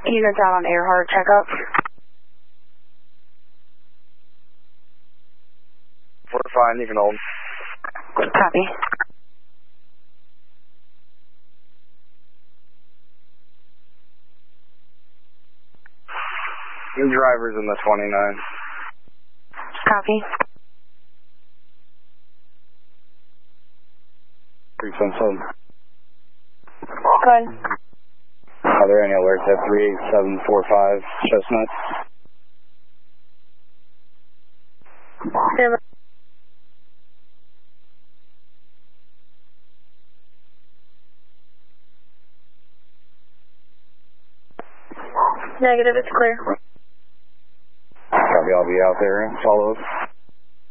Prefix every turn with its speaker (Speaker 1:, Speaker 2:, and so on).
Speaker 1: Units out on Earhart, checkup.
Speaker 2: 45, you can hold.
Speaker 1: Copy.
Speaker 2: The driver's in the 29.
Speaker 1: Copy.
Speaker 2: Presented.
Speaker 1: Good.
Speaker 2: Are there any alerts at 38745 Chestnut?
Speaker 1: Negative, it's clear.
Speaker 2: Copy, I'll be out there. Follow up.